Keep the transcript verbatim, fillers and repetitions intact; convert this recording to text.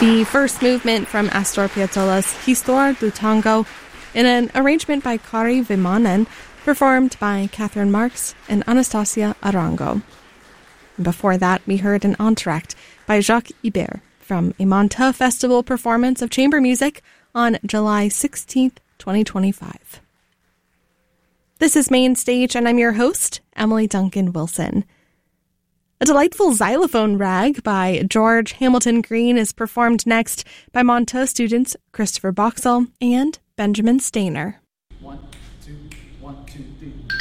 the first movement from Astor Piazzolla's Histoire du Tango in an arrangement by Kari Vimanen, performed by Catherine Marks and Anastasia Arango. Before that, we heard an entr'acte by Jacques Ibert from a Monta Festival performance of chamber music on July sixteenth, twenty twenty-five. This is Main Stage, and I'm your host, Emily Duncan Wilson. A delightful xylophone rag by George Hamilton Green is performed next by Monta students Christopher Boxall and Benjamin Stainer.